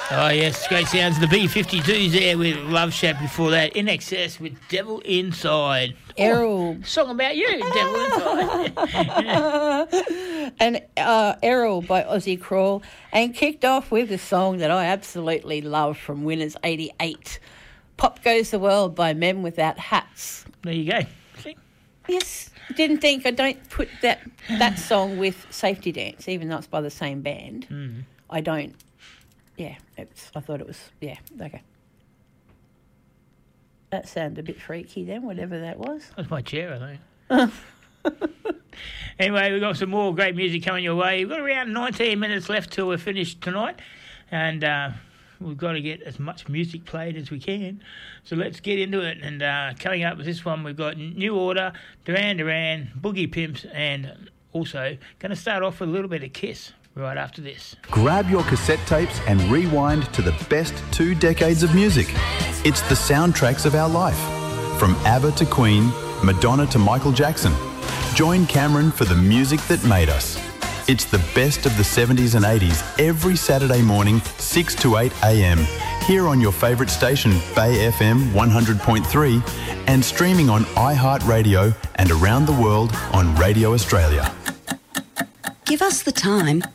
Oh, yes, great sounds. The B-52s there with Love Shack before that. In Excess with Devil Inside. Errol. Song about you, Devil Inside. And Errol by Ozzy Crawl. And kicked off with a song that I absolutely love from Winners 88. Pop Goes the World by Men Without Hats. There you go. See? Yes. I don't put that song with Safety Dance, even though it's by the same band. Mm. I don't. Yeah, I thought it was, okay. That sounded a bit freaky then, whatever that was. That's my chair, I think. Anyway, we've got some more great music coming your way. We've got around 19 minutes left till we're finished tonight, and we've got to get as much music played as we can. So let's get into it. And coming up with this one, we've got New Order, Duran Duran, Boogie Pimps, and also going to start off with a little bit of Kiss right after this. Grab your cassette tapes and rewind to the best 2 decades of music. It's the soundtracks of our life. From ABBA to Queen, Madonna to Michael Jackson. Join Cameron for the music that made us. It's the best of the 70s and 80s every Saturday morning, 6 to 8 a.m. here on your favourite station, Bay FM 100.3, and streaming on iHeartRadio and around the world on Radio Australia. Give us the time